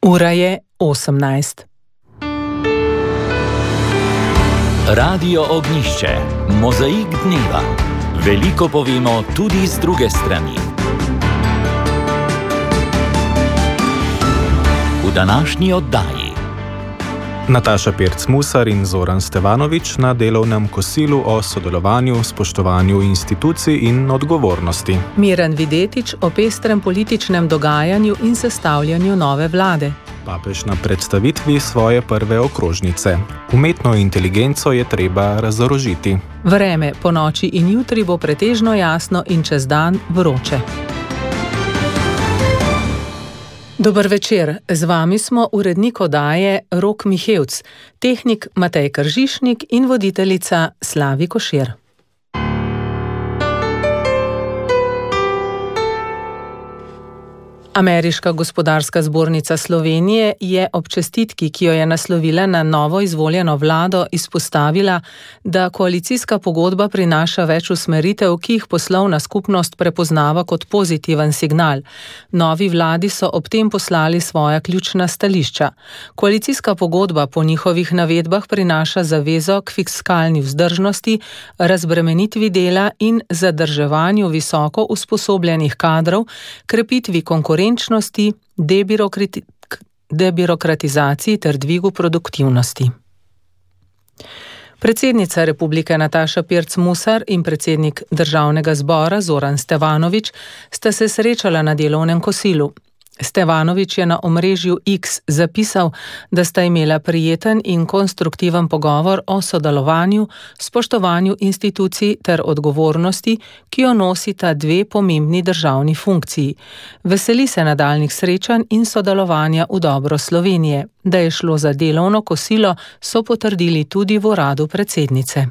Ura je 18. Radio Ognjišče, mozaik dneva. Veliko povemo tudi z druge strani. V današnji oddaji Nataša Pirc-Musar in Zoran Stevanović na delovnem kosilu o sodelovanju, spoštovanju institucij in odgovornosti. Miran Videtič o pestrem političnem dogajanju in sestavljanju nove vlade. Papež na predstavitvi svoje prve okrožnice. Umetno inteligenco je treba razorožiti. Vreme po noči in jutri bo pretežno jasno in čez dan vroče. Dober večer, z vami smo urednik oddaje Rok Mihevc, tehnik Matej Kržišnik in voditeljica Slavi Košir. Ameriška gospodarska zbornica Slovenije je ob čestitki, ki jo je naslovila na novo izvoljeno vlado, izpostavila, da koalicijska pogodba prinaša več usmeritev, ki jih poslovna skupnost prepoznava kot pozitiven signal. Novi vladi so ob tem poslali svoja ključna stališča. Koalicijska pogodba po njihovih navedbah prinaša zavezo k fiskalni vzdržnosti, razbremenitvi dela in zadrževanju visoko usposobljenih kadrov, krepitvi konkurenčnosti, debirokratizaciji ter dvigu produktivnosti. Predsednica Republike Nataša Pirc-Musar in predsednik Državnega zbora Zoran Stevanović sta se srečala na delovnem kosilu. Stevanović je na omrežju X zapisal, da sta imela prijeten in konstruktiven pogovor o sodelovanju, spoštovanju institucij ter odgovornosti, ki jo nosita dve pomembni državni funkciji. Veseli se nadaljnjih srečanj in sodelovanja v dobro Slovenije. Da je šlo za delovno kosilo, so potrdili tudi v uradu predsednice.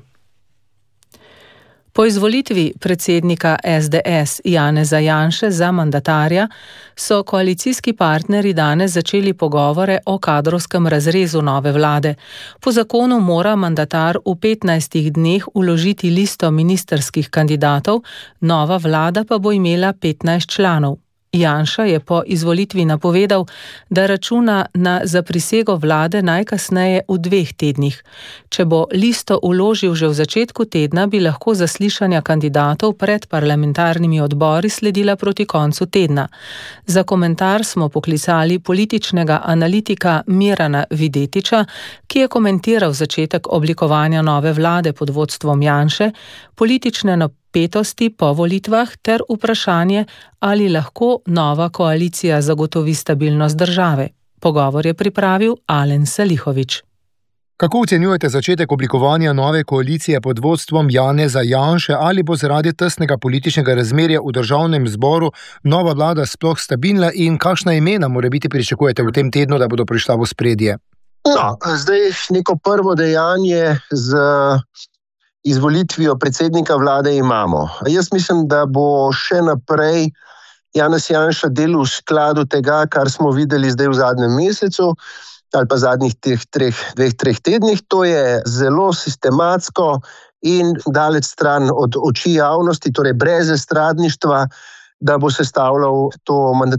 Po izvolitvi predsednika SDS Janeza Janše za mandatarja so koalicijski partnerji danes začeli pogovore o kadrovskem razrezu nove vlade. Po zakonu mora mandatar v 15 dneh vložiti listo ministrskih kandidatov, nova vlada pa bo imela 15 članov. Janša je po izvolitvi napovedal, da računa na zaprisego vlade najkasneje v 2 tednih. Če bo listo vložil že v začetku tedna, bi lahko zaslišanja kandidatov pred parlamentarnimi odbori sledila proti koncu tedna. Za komentar smo poklicali političnega analitika Mirana Videtiča, ki je komentiral začetek oblikovanja nove vlade pod vodstvom Janše, politične napetosti po volitvah ter vprašanje, ali lahko nova koalicija zagotovi stabilnost države. Pogovor je pripravil Alen Salihović. Kako ocenjujete začetek oblikovanja nove koalicije pod vodstvom Janeza Janše, ali bo zaradi tesnega političnega razmerja v državnem zboru nova vlada sploh stabilna in kakšna imena morebiti pričakujete v tem tednu, da bodo prišla v ospredje? No, zdaj neko prvo dejanje z izvolitvijo predsednika vlade imamo. Jaz mislim, da bo še naprej Janez Janša delal v skladu tega, kar smo videli zdaj v zadnjem mesecu ali pa zadnjih dveh, treh tednih. To je zelo sistematsko in daleč stran od oči javnosti, torej brez estradništva, da bo sestavljal to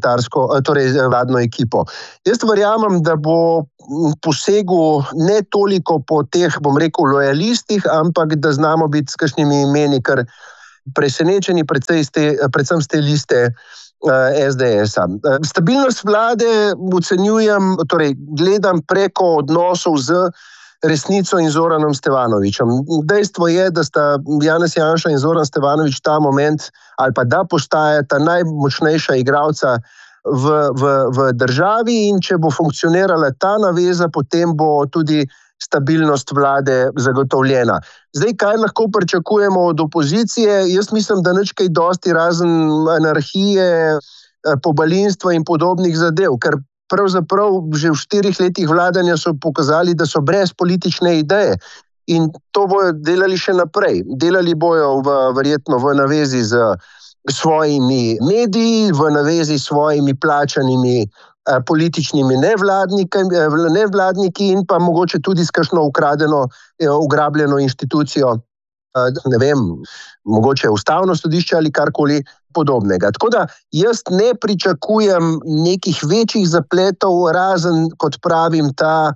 vladno ekipo. Jaz verjamem, da bo posegel ne toliko po teh, lojalistih, ampak da znamo biti s kakšnimi imeni kar presenečeni, predvsem z te liste SDS-a. Stabilnost vlade ocenjujem, gledam preko odnosov z resnico in Zoranom Stevanovićem. Dejstvo je, da sta Janez Janša in Zoran Stevanović ta moment, ali pa da postajata najmočnejša igralca v državi, in če bo funkcionirala ta naveza, potem bo tudi stabilnost vlade zagotovljena. Zdaj, kaj lahko pričakujemo od opozicije? Jaz mislim, da nič kaj dosti razen anarhije, pobalinstva in podobnih zadev, ker pravzaprav že v 4 letih vladanja so pokazali, da so brez politične ideje, in to bojo delali še naprej. Delali bojo verjetno v navezi z svojimi mediji, v navezi s svojimi plačanimi političnimi nevladniki in pa mogoče tudi s kakšno ukradeno, ugrabljeno inštitucijo ne vem, mogoče ustavno sodišče ali karkoli podobnega. Tako da jaz ne pričakujem nekih večjih zapletov, razen, kot pravim, ta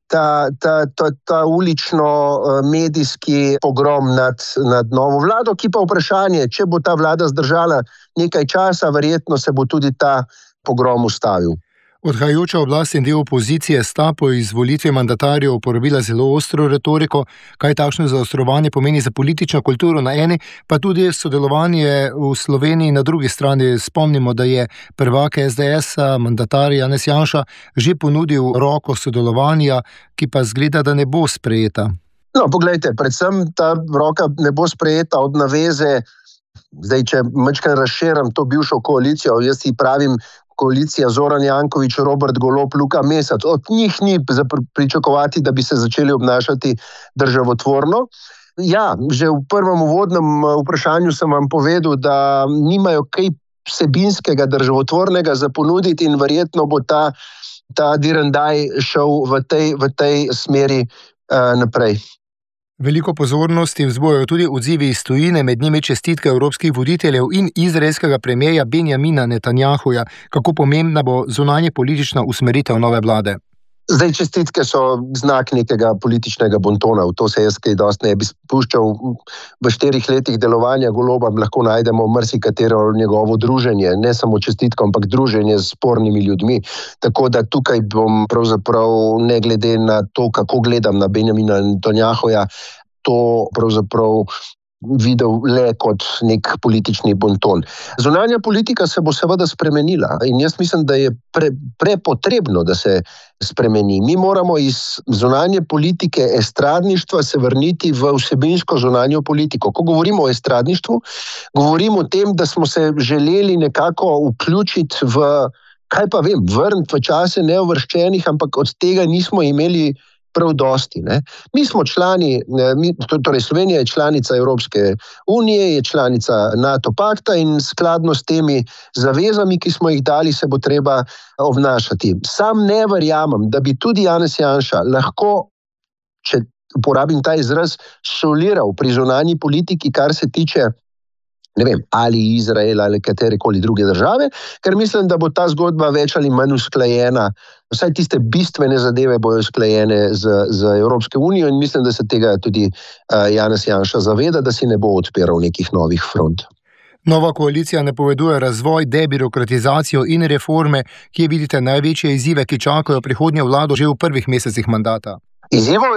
ulično-medijski pogrom nad novo vlado, ki pa vprašanje, če bo ta vlada zdržala nekaj časa, verjetno se bo tudi ta pogrom ustavil. Odhajajoča oblast in del opozicije sta po izvolitvi mandatarjev uporabila zelo ostro retoriko, kaj takšno zaostrovanje pomeni za politično kulturo na eni, pa tudi sodelovanje v Sloveniji na drugi strani. Spomnimo, da je prvak SDS-a, mandatar Janez Janša, že ponudil roko sodelovanja, ki pa zgleda, da ne bo sprejeta. No, poglejte, predvsem ta roka ne bo sprejeta od naveze, zdaj, če majčkeno razširim to bivšo koalicijo, jaz si pravim, koalicija Zoran Janković, Robert Golob, Luka Mesec. Od njih ni pričakovati, da bi se začeli obnašati državotvorno. Ja, že v prvem uvodnem vprašanju sem vam povedal, da nimajo kaj vsebinskega državotvornega za ponuditi in verjetno bo ta direndaj šel v tej smeri naprej. Veliko pozornosti vzbujajo tudi odzivi iz tujine, med njimi čestitke evropskih voditeljev in izraelskega premierja Benjamina Netanjahuja. Kako pomembna bo zunanje politična usmeritev nove vlade? Zdaj, čestitke so znak nekega političnega bontona, v to se jaz kaj dosti ne bi spuščal. V 4 letih delovanja Goloba lahko najdemo marsikatero njegovo druženje, ne samo čestitko, ampak druženje z spornimi ljudmi. Tako da tukaj bom pravzaprav, ne glede na to, kako gledam na Benjamina Netanjahuja, to pravzaprav videl le kot nek politični bonton. Zunanja politika se bo seveda spremenila in jaz mislim, da je prepotrebno, da se spremeni. Mi moramo iz zunanje politike estradništva se vrniti v vsebinsko zunanjo politiko. Ko govorimo o estradništvu, govorimo o tem, da smo se želeli nekako vključiti vrniti v čase neuvrščenih, ampak od tega nismo imeli prav dosti. Ne? Mi smo člani, torej Slovenija je članica Evropske unije, je članica NATO pakta in skladno s temi zavezami, ki smo jih dali, se bo treba obnašati. Sam ne verjamem, da bi tudi Janez Janša lahko, če uporabim ta izraz, soliral pri zunanji politiki, kar se tiče, ne vem, ali Izraela ali katerekoli druge države, ker mislim, da bo ta zgodba več ali manj usklajena, vsaj tiste bistvene zadeve bojo usklajene z Evropske unijo in mislim, da se tega tudi Janez Janša zaveda, da si ne bo odpiral nekih novih front. Nova koalicija napoveduje razvoj, debirokratizacijo in reforme, kje vidite največje izzive, ki čakajo prihodnjo vlado že v prvih mesecih mandata. Izzivov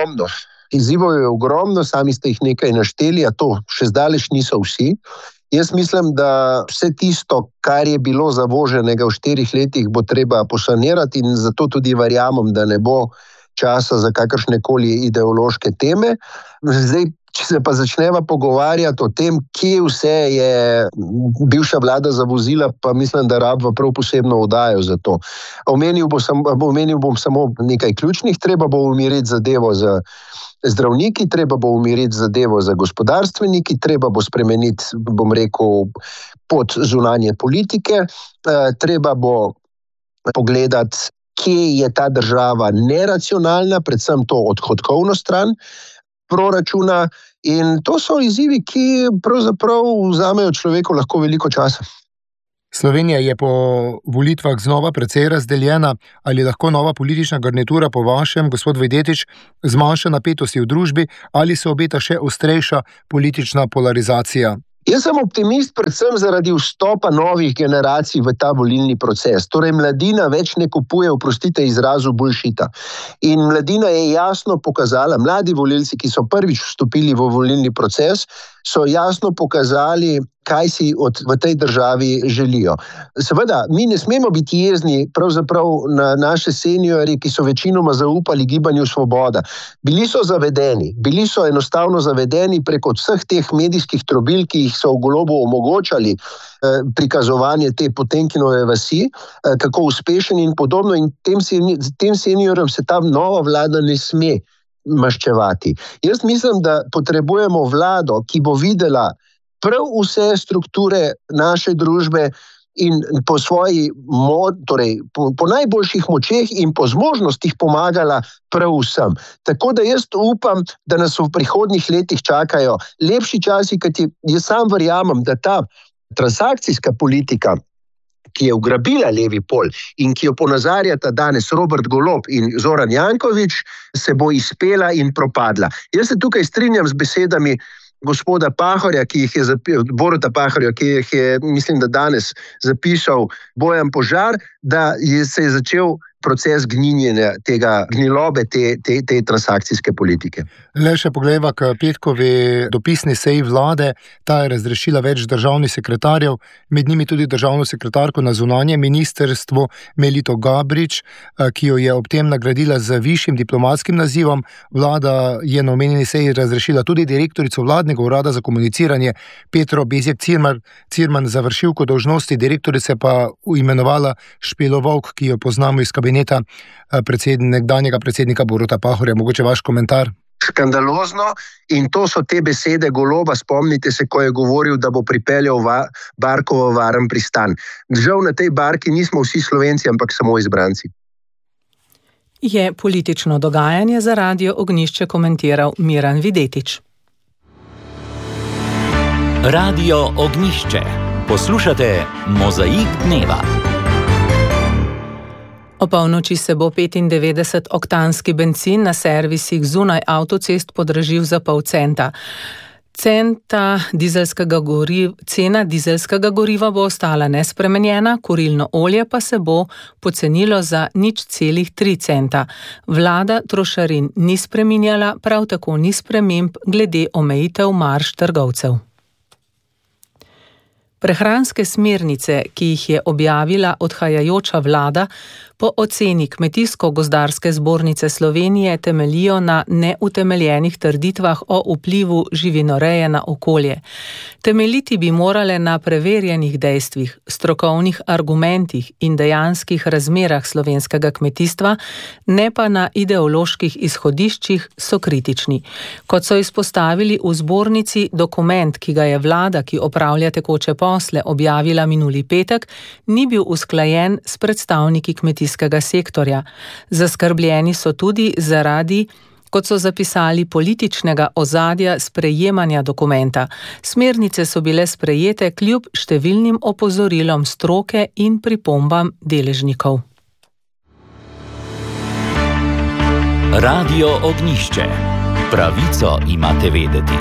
je ogromno, sami ste jih nekaj našteli, a to še zdaleč niso vsi. Jaz mislim, da vse tisto, kar je bilo zavoženega v 4 letih, bo treba posanirati in zato tudi verjamem, da ne bo časa za kakršnekoli ideološke teme. Zdaj, če se pa začneva pogovarjati o tem, kje vse je bivša vlada zavozila, pa mislim, da rabva prav posebno oddajo za to. Omenil bom samo nekaj ključnih, treba bo umiriti zadevo za zdravniki, treba bo umiriti zadevo za gospodarstveniki, treba bo spremeniti, bom rekel, pot zunanje politike, treba bo pogledati, kje je ta država neracionalna, predvsem to odhodkovno stran proračuna in to so izzivi, ki pravzaprav vzamejo človeku lahko veliko časa. Slovenija je po volitvah znova precej razdeljena. Ali lahko nova politična garnitura po vašem, gospod Vajdetič, zmanjša napetosti v družbi ali se obeta še ostrejša politična polarizacija? Jaz sem optimist predvsem zaradi vstopa novih generacij v ta volilni proces. Torej, mladina več ne kupuje, oprostite izrazu, bullshita. In mladina je jasno pokazala, mladi volilci, ki so prvič vstopili v volilni proces, so jasno pokazali, kaj si v tej državi želijo. Seveda, mi ne smemo biti jezni pravzaprav na naše seniorje, ki so večinoma zaupali Gibanju Svoboda. Bili so enostavno zavedeni preko vseh teh medijskih trobil, ki jih so v Golobu omogočali prikazovanje te Potemkinove vasi, kako uspešen in podobno, in tem seniorjem se ta nova vlada ne sme maščevati. Jaz mislim, da potrebujemo vlado, ki bo videla prav vse strukture naše družbe, in po svoji torej po najboljših močeh in po zmožnostih pomagala prav vsem. Tako da jaz upam, da nas v prihodnjih letih čakajo lepši časi, kajti jaz sam verjamem, da ta transakcijska politika, ki je ugrabila levi pol in ki jo ponazarjata danes Robert Golob in Zoran Janković, se bo izpela in propadla. Jaz se tukaj strinjam z besedami gospoda Pahorja, Boruta Pahorja, ki jih je, mislim, da danes zapisal Bojan Požar, da se je začel proces gniljenja tega gnilobe te transakcijske politike. Le še poglejva k petkovi dopisni seji vlade. Ta je razrešila več državnih sekretarjev, med njimi tudi državno sekretarko na zunanje ministrstvu Melito Gabrič, ki jo je ob tem nagradila z višjim diplomatskim nazivom. Vlada je na omenjeni seji razrešila tudi direktorico vladnega urada za komuniciranje Petro Bezjak Cirman, za vršilko dolžnosti direktorice pa imenovala Špelo Volk, ki jo poznamo iz kabineta nekdanjega predsednika Boruta Pahorja. Mogoče vaš komentar? Škandalozno, in to so te besede Goloba, spomnite se, ko je govoril, da bo pripeljal barko v varen pristan. Žal na tej barki nismo vsi Slovenci, ampak samo izbranci. Je politično dogajanje za Radio Ognjišče komentiral Miran Videtič. Radio Ognjišče. Poslušate Mozaik dneva. O polnoči se bo 95-oktanski bencin na servisih zunaj avtocest podražil za pol centa. Cena dizelskega goriva bo ostala nespremenjena, kurilno olje pa se bo pocenilo za 0,3 centa. Vlada trošarin ni spreminjala, prav tako ni sprememb glede omejitev marž trgovcev. Prehranske smernice, ki jih je objavila odhajajoča vlada, po oceni Kmetijsko-gozdarske zbornice Slovenije temeljijo na neutemeljenih trditvah o vplivu živinoreje na okolje. Temeljiti bi morale na preverjenih dejstvih, strokovnih argumentih in dejanskih razmerah slovenskega kmetijstva, ne pa na ideoloških izhodiščih, so kritični. Kot so izpostavili v zbornici, dokument, ki ga je vlada, ki opravlja tekoče posle, objavila minuli petek, ni bil usklajen s predstavniki kmetijskega sektorja. Zaskrbljeni so tudi zaradi, kot so zapisali, političnega ozadja sprejemanja dokumenta. Smernice so bile sprejete kljub številnim opozorilom stroke in pripombam deležnikov. Radio Ognjišče. Pravico imate vedeti.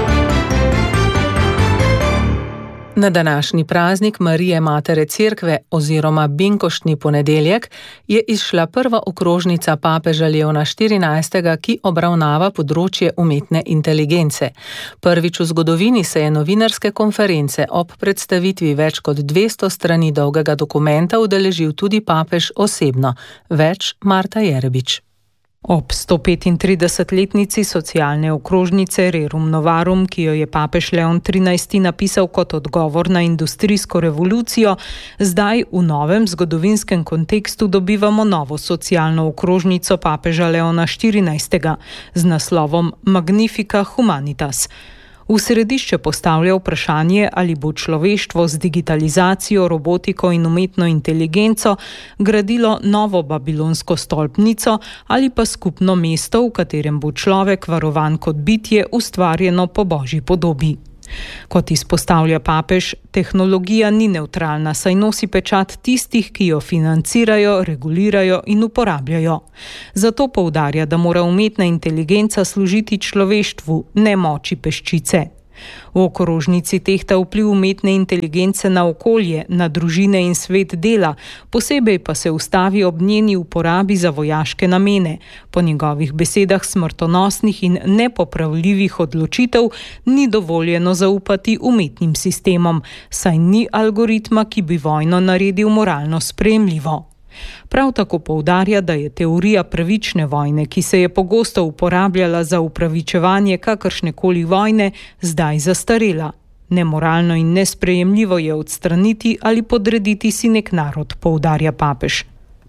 Na današnji praznik Marije Matere Cerkve oziroma binkoštni ponedeljek je izšla prva okrožnica papeža Leona XIV, ki obravnava področje umetne inteligence. Prvič v zgodovini se je novinarske konference ob predstavitvi več kot 200 strani dolgega dokumenta udeležil tudi papež osebno. Več Marta Jerebič. Ob 135-letnici socialne okrožnice Rerum Novarum, ki jo je papež Leon XIII napisal kot odgovor na industrijsko revolucijo, zdaj v novem zgodovinskem kontekstu dobivamo novo socialno okrožnico papeža Leona XIV z naslovom Magnifica Humanitas. V središče postavlja vprašanje, ali bo človeštvo z digitalizacijo, robotiko in umetno inteligenco gradilo novo babilonsko stolpnico ali pa skupno mesto, v katerem bo človek varovan kot bitje, ustvarjeno po božji podobi. Kot izpostavlja papež, tehnologija ni nevtralna, saj nosi pečat tistih, ki jo financirajo, regulirajo in uporabljajo. Zato poudarja, da mora umetna inteligenca služiti človeštvu, ne moči peščice. V okrožnici tehta vpliv umetne inteligence na okolje, na družine in svet dela, posebej pa se ustavi ob njeni uporabi za vojaške namene. Po njegovih besedah smrtonosnih in nepopravljivih odločitev ni dovoljeno zaupati umetnim sistemom, saj ni algoritma, ki bi vojno naredil moralno sprejemljivo. Prav tako poudarja, da je teorija pravične vojne, ki se je pogosto uporabljala za upravičevanje kakršnekoli vojne, zdaj zastarela. Nemoralno in nesprejemljivo je odstraniti ali podrediti si nek narod, poudarja papež.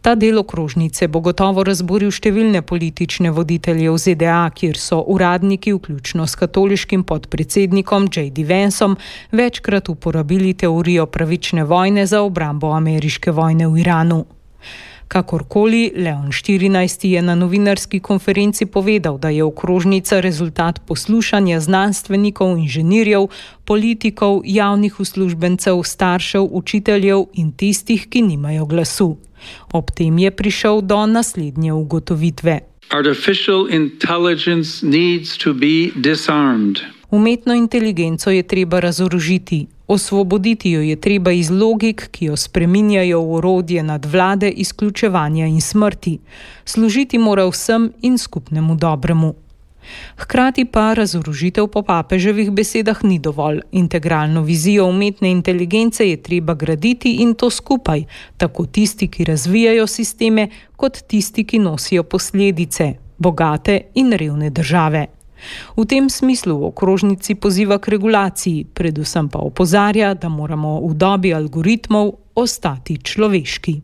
Ta del okrožnice bo gotovo razburil številne politične voditelje v ZDA, kjer so uradniki, vključno s katoliškim podpredsednikom J.D. Vanceom, večkrat uporabili teorijo pravične vojne za obrambo ameriške vojne v Iranu. Kakorkoli, Leon XIV je na novinarski konferenci povedal, da je okrožnica rezultat poslušanja znanstvenikov, inženirjev, politikov, javnih uslužbencev, staršev, učiteljev in tistih, ki nimajo glasu. Ob tem je prišel do naslednje ugotovitve. Artificial intelligence needs to be disarmed. Umetno inteligenco je treba razorožiti. Osvoboditi jo je treba iz logik, ki jo spreminjajo v orodje nadvlade, izključevanja in smrti. Služiti mora vsem in skupnemu dobremu. Hkrati pa razorožitev po papeževih besedah ni dovolj. Integralno vizijo umetne inteligence je treba graditi in to skupaj, tako tisti, ki razvijajo sisteme, kot tisti, ki nosijo posledice, bogate in revne države. V tem smislu v okrožnici poziva k regulaciji, predvsem pa opozarja, da moramo v dobi algoritmov ostati človeški.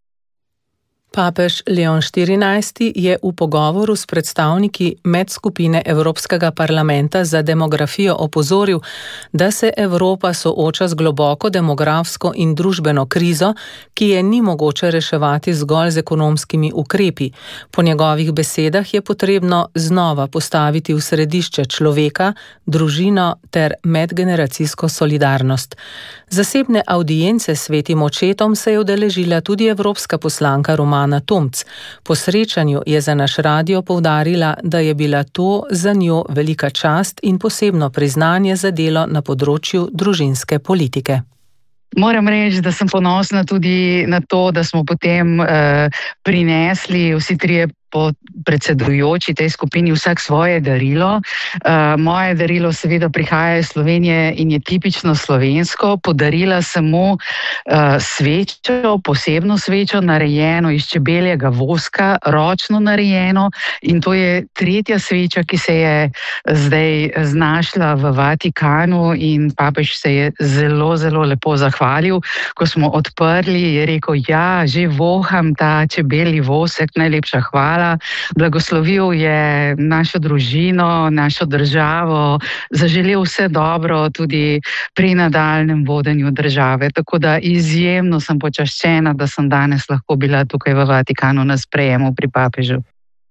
Papež Leon XIV je v pogovoru s predstavniki medskupine Evropskega parlamenta za demografijo opozoril, da se Evropa sooča z globoko demografsko in družbeno krizo, ki je ni mogoče reševati zgolj z ekonomskimi ukrepi. Po njegovih besedah je potrebno znova postaviti v središče človeka, družino ter medgeneracijsko solidarnost. Zasebne audience s svetim očetom se je udeležila tudi evropska poslanka Romana Tomc. Po srečanju je za naš radio poudarila, da je bila to za njo velika čast in posebno priznanje za delo na področju družinske politike. Moram reči, da sem ponosna tudi na to, da smo potem prinesli vsi trije predsedujoči tej skupini vsak svoje darilo. Moje darilo seveda prihaja iz Slovenije in je tipično slovensko. Podarila sem mu svečo, posebno svečo, narejeno iz čebeljega voska, ročno narejeno, in to je tretja sveča, ki se je zdaj znašla v Vatikanu, in papež se je zelo, zelo lepo zahvalil. Ko smo odprli, je rekel, ja, že voham ta čebelji vosek, najlepša hvala. Blagoslovil je našo družino, našo državo, zaželel vse dobro tudi pri nadaljnjem vodenju države. Tako da izjemno sem počaščena, da sem danes lahko bila tukaj v Vatikanu na sprejemu pri papežu.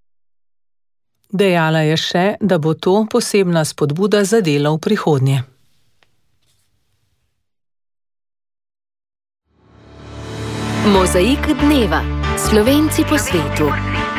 Dejala je še, da bo to posebna spodbuda za delo v prihodnje. Mozaik dneva. Slovenci po svetu.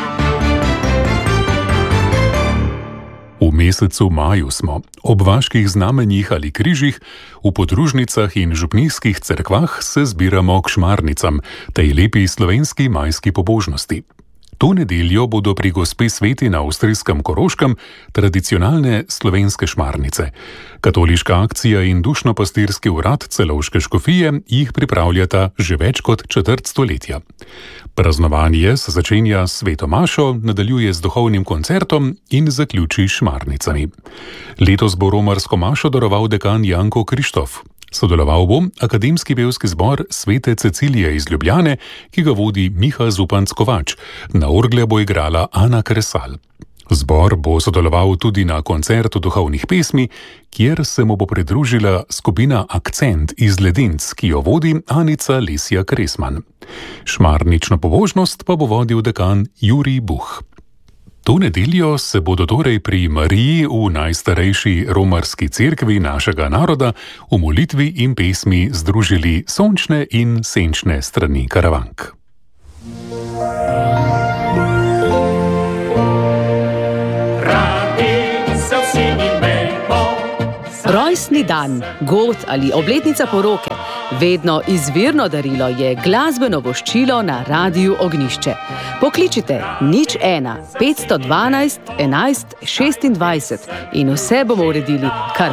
V mesecu maju smo. Ob vaških znamenjih ali križih, v podružnicah in župnijskih cerkvah se zbiramo k šmarnicam, tej lepi slovenski majski pobožnosti. To nedeljo bodo pri Gospe Sveti na avstrijskem Koroškem tradicionalne slovenske šmarnice. Katoliška akcija in dušno-pastirski urad Celovške škofije jih pripravljata že več kot četrt stoletja. Praznovanje se začenja s sveto mašo, nadaljuje z duhovnim koncertom in zaključi šmarnicami. Letos bo romarsko mašo daroval dekan Janko Krištof. Sodeloval bo Akademski pevski zbor Svete Cecilije iz Ljubljane, ki ga vodi Miha Zupanc-Kovač. Na orgle bo igrala Ana Kresal. Zbor bo sodeloval tudi na koncertu duhovnih pesmi, kjer se mu bo pridružila skupina Akcent iz Ledinc, ki jo vodi Anica Lesja Kresman. Šmarnično pobožnost pa bo vodil dekan Jurij Buh. To nedeljo se bodo torej pri Mariji v najstarejši romarski cerkvi našega naroda v molitvi in pesmi združili sončne in senčne strani Karavank. Rojstni dan, god ali obletnica poroke. Vedno izvirno darilo je glasbeno voščilo na Radiu Ognjišče. Pokličite 01 512 11 26 in vse bomo uredili kar